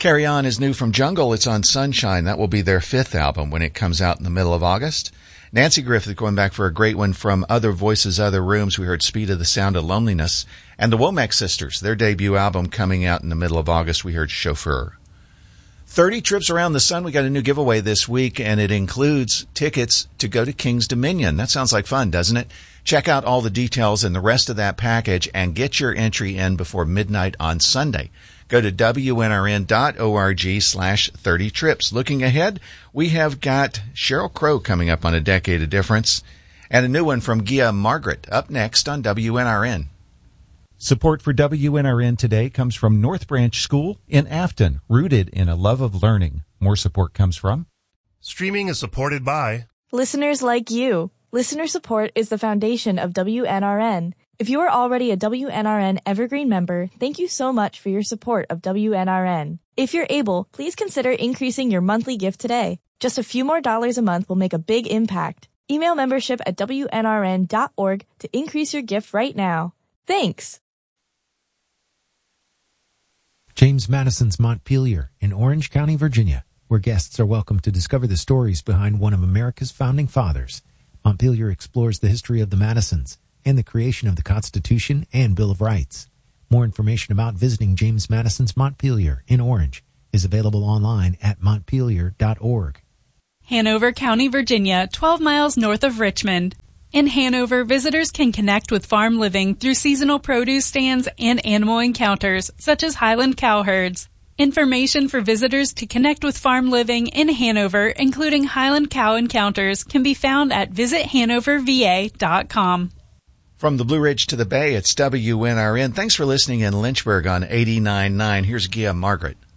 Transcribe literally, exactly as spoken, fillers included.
Carry On is new from Jungle. It's on Sunshine. That will be their fifth album when it comes out in the middle of August. Nancy Griffith going back for a great one from Other Voices, Other Rooms. We heard Speed of the Sound of Loneliness. And the Womack Sisters, their debut album coming out in the middle of August. We heard Chauffeur. thirty trips around the sun. We got a new giveaway this week, and it includes tickets to go to King's Dominion. That sounds like fun, doesn't it? Check out all the details and the rest of that package and get your entry in before midnight on Sunday. Go to W N R N dot org slash 30 trips. Looking ahead, we have got Sheryl Crow coming up on A Decade of Difference and a new one from Gia Margaret up next on W N R N. Support for W N R N today comes from North Branch School in Afton, rooted in a love of learning. More support comes from Streaming is supported by listeners like you. Listener support is the foundation of W N R N. If you are already a W N R N Evergreen member, thank you so much for your support of W N R N. If you're able, please consider increasing your monthly gift today. Just a few more dollars a month will make a big impact. Email membership at W N R N dot org to increase your gift right now. Thanks. James Madison's Montpelier in Orange County, Virginia, where guests are welcome to discover the stories behind one of America's founding fathers. Montpelier explores the history of the Madisons and the creation of the Constitution and Bill of Rights. More information about visiting James Madison's Montpelier in Orange is available online at montpelier dot org. Hanover County, Virginia, twelve miles north of Richmond. In Hanover, visitors can connect with farm living through seasonal produce stands and animal encounters, such as Highland cow herds. Information for visitors to connect with farm living in Hanover, including Highland cow encounters, can be found at visit hanover v a dot com. From the Blue Ridge to the Bay, it's W N R N. Thanks for listening in Lynchburg on eighty-nine point nine. Here's Gia Margaret.